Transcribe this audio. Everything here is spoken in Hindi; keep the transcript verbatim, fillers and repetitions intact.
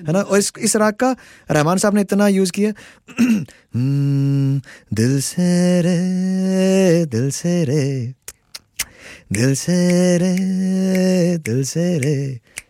है ना. और इस इस राग का रहमान साहब ने इतना यूज किया. हम्म, दिल से रे दिल से रे दिल से रे दिल से रे